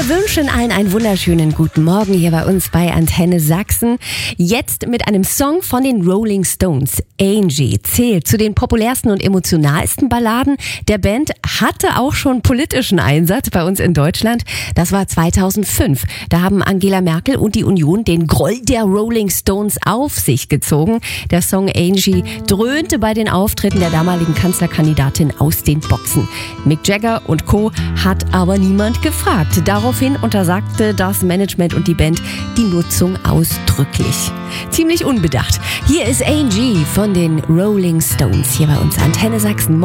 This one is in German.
Wir wünschen allen einen wunderschönen guten Morgen hier bei uns bei Antenne Sachsen. Jetzt mit einem Song von den Rolling Stones. Angie zählt zu den populärsten und emotionalsten Balladen der Band, hatte auch schon politischen Einsatz bei uns in Deutschland. Das war 2005. Da haben Angela Merkel und die Union den Groll der Rolling Stones auf sich gezogen. Der Song Angie dröhnte bei den Auftritten der damaligen Kanzlerkandidatin aus den Boxen. Mick Jagger und Co. hat aber niemand gefragt. Daraufhin untersagte das Management und die Band die Nutzung ausdrücklich. Ziemlich unbedacht. Hier ist Angie von den Rolling Stones hier bei uns Antenne Sachsen.